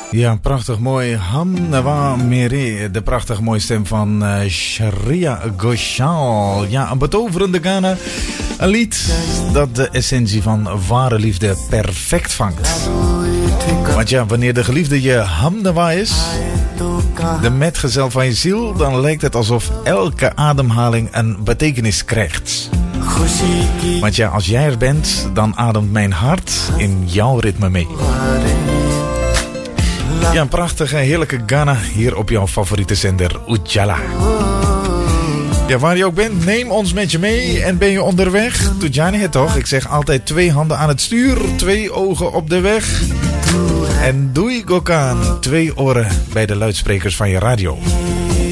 Ja, prachtig mooi. Hamnawa Mere, de prachtig mooie stem van Shreya Ghoshal. Ja, een betoverende Ghana. Een lied dat de essentie van ware liefde perfect vangt. Want ja, wanneer de geliefde je Hamnawa is, de metgezel van je ziel, dan lijkt het alsof elke ademhaling een betekenis krijgt. Want ja, als jij er bent, dan ademt mijn hart in jouw ritme mee. Ja, een prachtige, heerlijke Ghana hier op jouw favoriete zender Ujala. Ja, waar je ook bent, neem ons met je mee. En ben je onderweg? Doe Jani het toch? Ik zeg altijd 2 handen aan het stuur, 2 ogen op de weg. En doei Gokaan, 2 oren bij de luidsprekers van je radio.